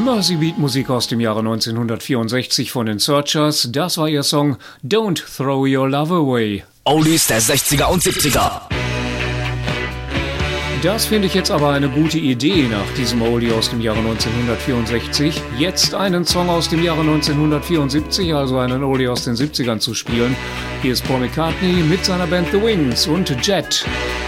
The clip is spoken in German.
Mersey Beat Musik aus dem Jahre 1964 von den Searchers. Das war ihr Song Don't Throw Your Love Away. Oldies der 60er und 70er. Das finde ich jetzt aber eine gute Idee nach diesem Oldie aus dem Jahre 1964. Jetzt einen Song aus dem Jahre 1974, also einen Oldie aus den 70ern zu spielen. Hier ist Paul McCartney mit seiner Band The Wings und Jet.